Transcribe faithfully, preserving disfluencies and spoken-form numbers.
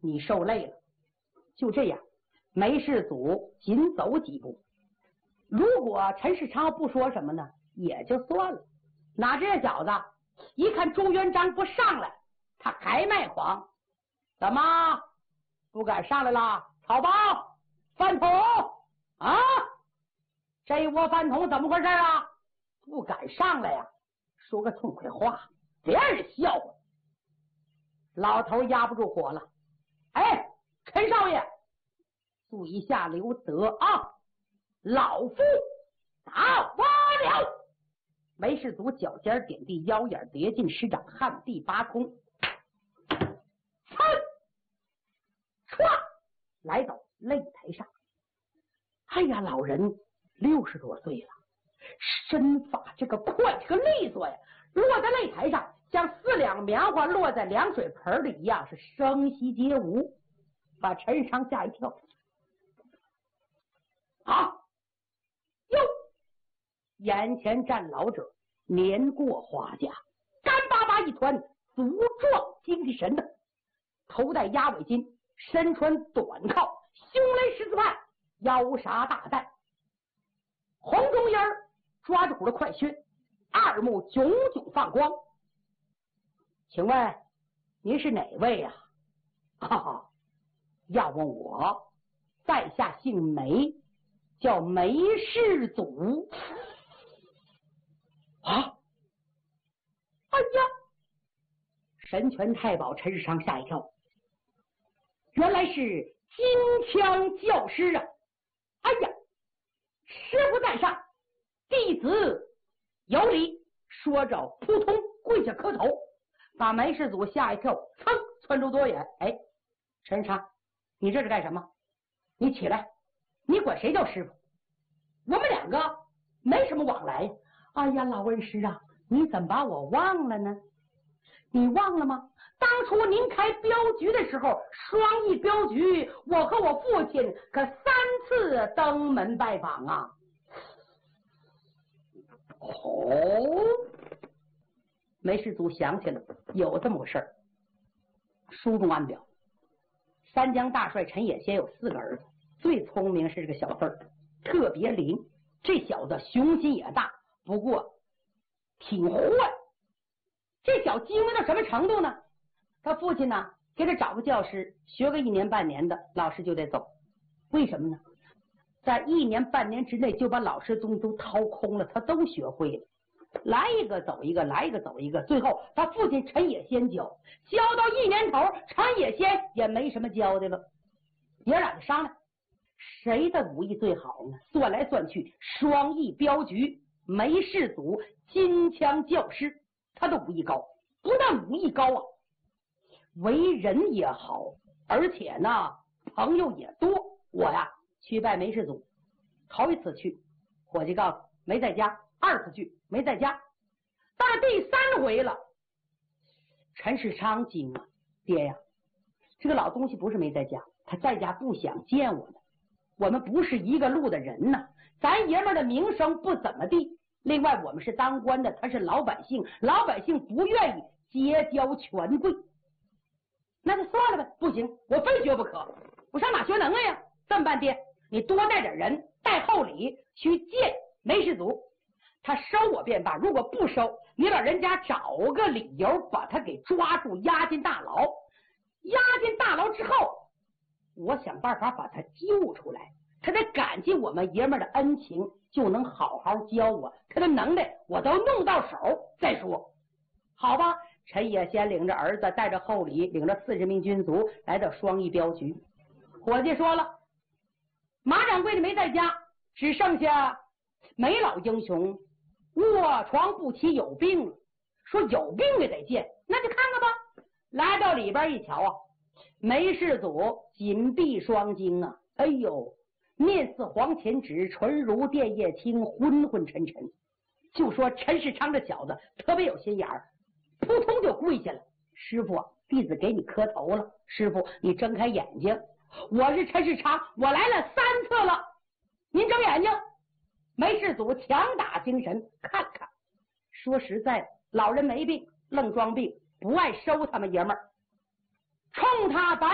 你受累了。就这样，梅世祖紧走几步。如果陈世昌不说什么呢，也就算了。哪知这小子一看朱元璋不上来，他还卖谎。怎么不敢上来了？草包饭桶啊！这一窝饭桶怎么回事啊？不敢上来呀！说个痛快话，别人笑话。老头压不住火了，哎，陈少爷，注意下留德啊！老夫打发了。梅世祖脚尖点地，腰眼叠进，施掌旱地拔葱，噌，唰，来到擂台上。哎呀，老人六十多岁了，身法这个快，这个利索呀，落在擂台上像四两棉花落在凉水盆里一样，是声息皆无，把陈世昌吓一跳。啊哟，眼前站老者年过花甲，干巴巴一团，足壮精神的，头戴鸭尾巾，身穿短靠，胸勒十字派，腰杀大带，红中烟抓着虎的快靴，二目炯炯放光。请问您是哪位呀、啊？哈哈，要问我，在下姓梅，叫梅世祖。啊！哎呀！神拳太保陈世昌吓一跳，原来是金枪教师啊！哎呀，师傅在上，弟子有礼。说着扑通跪下磕头，把梅世祖吓一跳，噌窜出多远。哎，陈世昌，你这是干什么？你起来，你管谁叫师傅？我们两个没什么往来。哎呀，老恩师啊，你怎么把我忘了呢？你忘了吗？当初您开镖局的时候，双翼镖局，我和我父亲可三次登门拜访啊。哦，梅世祖想起了，有这么回事儿。书中暗表，三江大帅陈野先有四个儿子，最聪明是这个小四儿，特别灵。这小子雄心也大，不过挺坏。这小精明到什么程度呢？他父亲呢，给他找个教师，学个一年半年的，老师就得走。为什么呢？在一年半年之内就把老师东西都掏空了，他都学会了。来一个走一个，来一个走一个，最后他父亲陈野先教，教到一年头，陈野先也没什么教的了。爷俩就商量，谁的武艺最好呢？算来算去，双翼镖局梅世祖金枪教师，他的武艺高，不但武艺高啊，为人也好，而且呢朋友也多。我呀去拜梅世祖，头一次去，伙计告诉没在家；二次去没在家，到了第三回了，陈世昌惊了，爹呀，这个老东西不是没在家，他在家不想见我呢。我们不是一个路的人呐，咱爷们的名声不怎么地。另外我们是当官的，他是老百姓，老百姓不愿意结交权贵，那就算了呗。不行，我非学不可，我上哪学能耐呀？这么办，爹，你多带点人，带厚礼去见梅世祖，他收我便罢，如果不收，你老人家找个理由把他给抓住，押进大牢。押进大牢之后，我想办法把他救出来，他得感激我们爷们的恩情，就能好好教我。他的能耐我都弄到手再说，好吧？陈野先领着儿子，带着厚礼，领着四十名军卒来到双翼镖局。伙计说了，马掌柜的没在家，只剩下梅老英雄卧床不起，有病了。说有病也得见，那就看看吧。来到里边一瞧啊，梅世祖紧闭双睛啊，哎呦，面似黄钱纸，唇如电叶青，昏昏沉沉。就说陈世昌这小子特别有心眼儿，扑通就跪下了。师傅，弟子给你磕头了。师傅，你睁开眼睛，我是陈世昌，我来了三次了，您睁眼睛。梅世祖强打精神看看，说实在的，老人没病，愣装病，不爱收他们爷们儿，冲他白